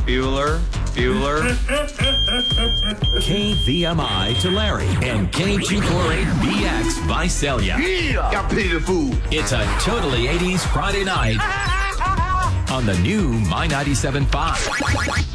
Bueller. KVMI Tulare and K248BX Visalia. Yeah! Got plenty of food. It's a totally 80s Friday night on the new My 97.5.